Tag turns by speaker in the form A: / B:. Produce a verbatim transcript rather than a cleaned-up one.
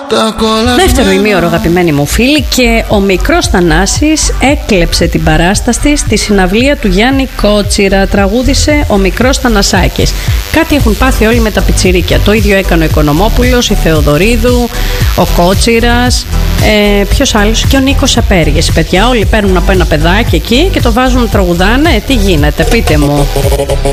A: Δεύτερο ημίωρο, αγαπημένοι μου φίλοι, και ο μικρός Θανάσης έκλεψε την παράσταση στη συναυλία του Γιάννη Κότσιρα. Τραγούδισε ο μικρός Θανασάκης. Κάτι έχουν πάθει όλοι με τα πιτσιρίκια. Το ίδιο έκανε ο Οικονομόπουλος, η Θεοδωρίδου, ο Κότσιρας, ε, ποιος άλλος, και ο Νίκος Απέργης. Παιδιά, όλοι παίρνουν από ένα παιδάκι εκεί και το βάζουν να τραγουδάνε. Τι γίνεται, πείτε μου.